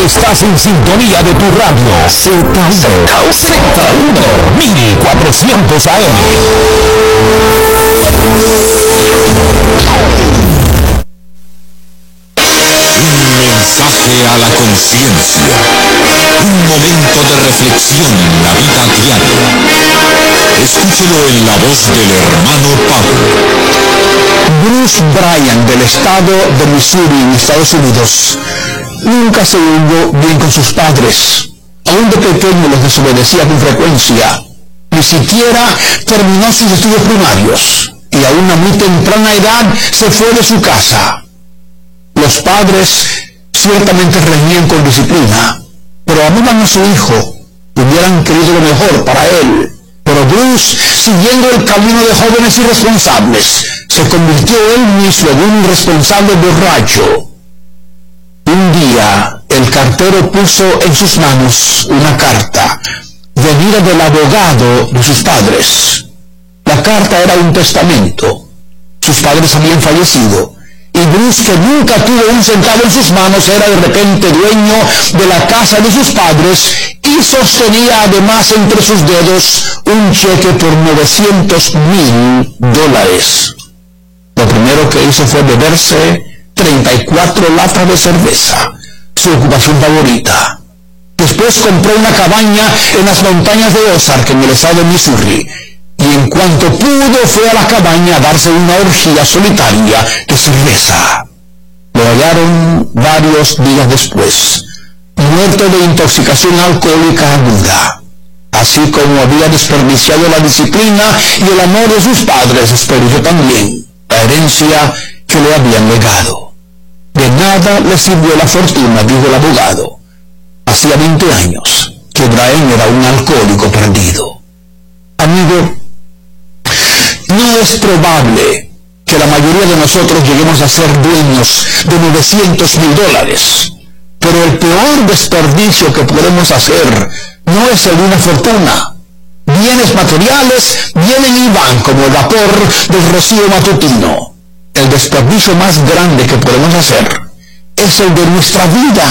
estás en sintonía de tu radio. Z1 1400 AM. Un mensaje a la conciencia. Un momento de reflexión en la vida diaria. Escúchelo en la voz del hermano Pablo. Bruce Bryan, del estado de Missouri, en Estados Unidos, nunca se llevó bien con sus padres. Aún de pequeño los desobedecía con frecuencia. Ni siquiera terminó sus estudios primarios y a una muy temprana edad se fue de su casa. Los padres ciertamente regían con disciplina, pero amaban a su hijo, hubieran querido lo mejor para él. Pero Bruce, siguiendo el camino de jóvenes irresponsables, se convirtió él mismo en un irresponsable borracho. Un día, el cartero puso en sus manos una carta venida del abogado de sus padres. La carta era un testamento. Sus padres habían fallecido, y Bruce, que nunca tuvo un centavo en sus manos, era de repente dueño de la casa de sus padres y sostenía además entre sus dedos un cheque por $900,000. Lo primero que hizo fue beberse 34 latas de cerveza, su ocupación favorita. Después compró una cabaña en las montañas de Ozark, en el estado de Missouri, y en cuanto pudo fue a la cabaña a darse una orgía solitaria de cerveza. Lo hallaron varios días después, muerto de intoxicación alcohólica aguda. Así como había desperdiciado la disciplina y el amor de sus padres, desperdició también la herencia que le habían legado. De nada le sirvió la fortuna, dijo el abogado. Hacía 20 años que Bryan era un alcohólico perdido. Amigo, no es probable que la mayoría de nosotros lleguemos a ser dueños de $900,000, pero el peor desperdicio que podemos hacer no es el de una fortuna. Bienes materiales vienen y van como el vapor del rocío matutino. El desperdicio más grande que podemos hacer es el de nuestra vida.